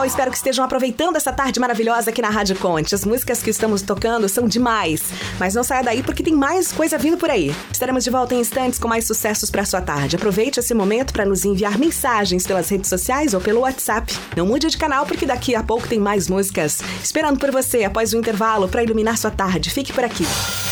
Espero que estejam aproveitando essa tarde maravilhosa aqui na Rádio Conte. As músicas que estamos tocando são demais, mas não saia daí porque tem mais coisa vindo por aí. Estaremos de volta em instantes com mais sucessos para sua tarde. Aproveite esse momento para nos enviar mensagens pelas redes sociais ou pelo WhatsApp. Não mude de canal porque daqui a pouco tem mais músicas esperando por você após o intervalo para iluminar sua tarde. Fique por aqui.